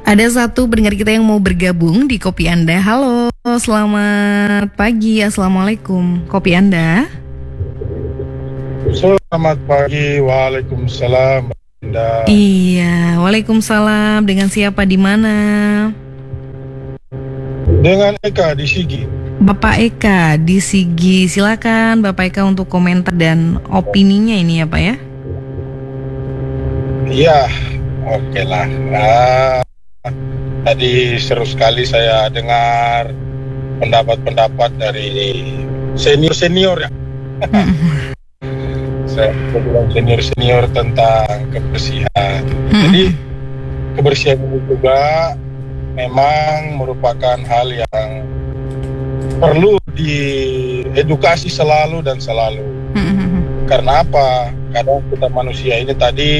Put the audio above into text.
Ada satu pendengar kita yang mau bergabung di Kopi Anda. Halo, selamat pagi. Assalamualaikum. Kopi Anda. Selamat pagi, waalaikumsalam. Iya, waalaikumsalam. Dengan siapa di mana? Dengan Eka di Sigi. Bapak Eka di Sigi. Silakan Bapak Eka untuk komentar dan opininya ini ya Pak ya. Iya, oke lah. Tadi seru sekali saya dengar pendapat-pendapat dari senior-senior ya. Saya bilang senior-senior tentang kebersihan. Jadi kebersihan itu juga memang merupakan hal yang perlu diedukasi selalu dan selalu. Karena apa? Karena kita manusia ini tadi